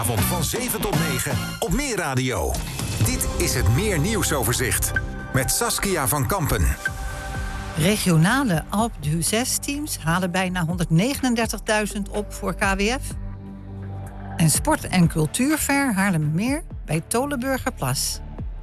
Avond van 7 tot 9 op Meer Radio. Dit is het Meer Nieuwsoverzicht met Saskia van Kampen. Regionale Alpe d'Huez teams halen bijna 139.000 op voor KWF. En Sport- en Cultuurfair Haarlemmermeer bij Tolenburgerplas.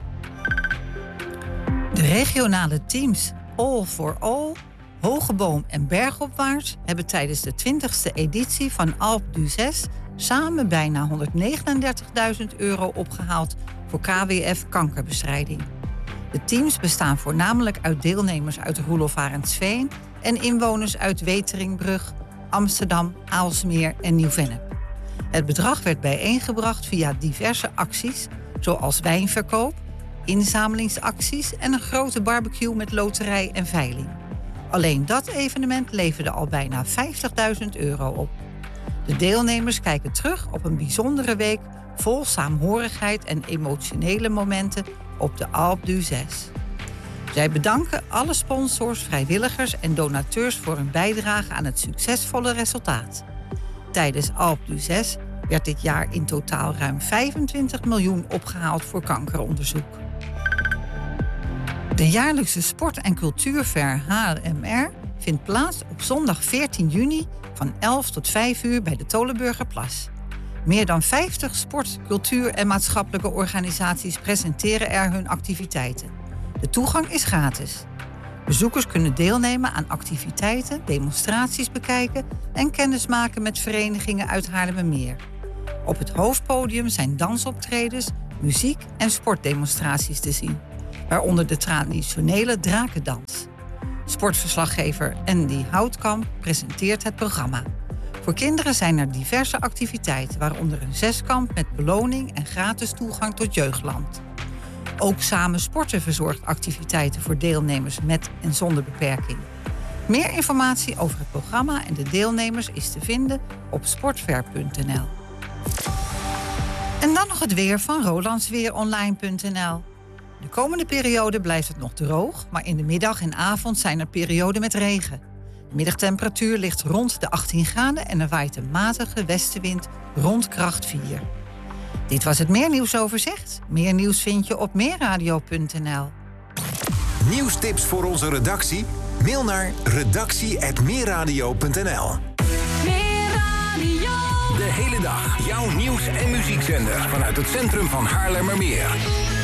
De regionale teams All for All, Hogeboom en Bergopwaarts hebben tijdens de 20e editie van Alpe d'Huez samen bijna €139.000 opgehaald voor KWF kankerbestrijding. De teams bestaan voornamelijk uit deelnemers uit Roelof Arendsveen en inwoners uit Weteringbrug, Amsterdam, Aalsmeer en Nieuw-Vennep. Het bedrag werd bijeengebracht via diverse acties, zoals wijnverkoop, inzamelingsacties en een grote barbecue met loterij en veiling. Alleen dat evenement leverde al bijna €50.000 op. De deelnemers kijken terug op een bijzondere week vol saamhorigheid en emotionele momenten op de Alpe d'Huez. Zij bedanken alle sponsors, vrijwilligers en donateurs voor hun bijdrage aan het succesvolle resultaat. Tijdens Alpe d'Huez werd dit jaar in totaal ruim 25 miljoen opgehaald voor kankeronderzoek. De jaarlijkse Sport- en Cultuurfair HLMR vindt plaats op zondag 14 juni van 11 tot 5 uur bij de Tolenburgerplas. Meer dan 50 sport-, cultuur- en maatschappelijke organisaties presenteren er hun activiteiten. De toegang is gratis. Bezoekers kunnen deelnemen aan activiteiten, demonstraties bekijken en kennismaken met verenigingen uit Haarlemmermeer. Op het hoofdpodium zijn dansoptredens, muziek en sportdemonstraties te zien, waaronder de traditionele drakendans. Sportverslaggever Andy Houtkamp presenteert het programma. Voor kinderen zijn er diverse activiteiten, waaronder een zeskamp met beloning en gratis toegang tot Jeugdland. Ook Samen Sporten verzorgt activiteiten voor deelnemers met en zonder beperking. Meer informatie over het programma en de deelnemers is te vinden op sportfair.nl. En dan nog het weer van rolandsweeronline.nl. De komende periode blijft het nog droog, maar in de middag en avond zijn er perioden met regen. De middagtemperatuur ligt rond de 18 graden en er waait een matige westenwind rond kracht 4. Dit was het Meer Nieuwsoverzicht. Meer nieuws vind je op meerradio.nl. Nieuwstips voor onze redactie? Mail naar redactie@meerradio.nl. De hele dag jouw nieuws- en muziekzender vanuit het centrum van Haarlemmermeer.